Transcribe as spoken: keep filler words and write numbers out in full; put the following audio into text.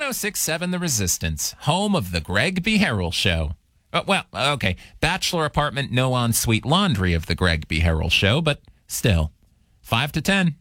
oh six seven The Resistance, home of the Greg B. Harrell Show. Uh, well, okay, bachelor apartment, no ensuite laundry of the Greg B. Harrell Show, but still, five to ten.